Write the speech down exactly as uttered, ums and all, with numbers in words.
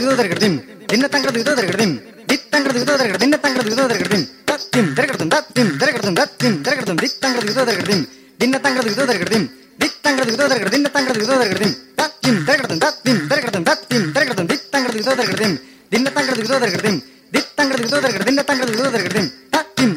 விதோதர்கதிம் தின்னத்தங்கிறது விதோதர்கதிம் தித்தங்கிறது விதோதர்கதிம் தின்னத்தங்கிறது விதோதர்கதிம் தத்திம் திரகடதும் தத்திம் திரகடதும் தத்திம் திரகடதும் தித்தங்கிறது விதோதர்கதிம் தின்னத்தங்கிறது விதோதர்கதிம் தித்தங்கிறது விதோதர்கதிம் தின்னத்தங்கிறது விதோதர்கதிம் தத்திம் திரகடதும் தத்திம் திரகடதும் தத்திம் திரகடதும் தித்தங்கிறது விதோதர்கதிம் தின்னத்தங்கிறது விதோதர்கதிம் தித்தங்கிறது விதோதர்கதிம் தின்னத்தங்கிறது விதோதர்கதிம் தத்திம்